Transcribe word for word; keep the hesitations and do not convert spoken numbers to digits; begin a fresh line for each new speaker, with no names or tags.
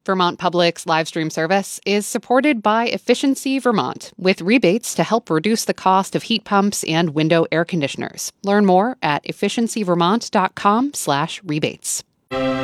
Vermont Public's live stream service is supported by Efficiency Vermont, with rebates to help reduce the cost of heat pumps and window air conditioners. Learn more at efficiency vermont dot com slash rebates.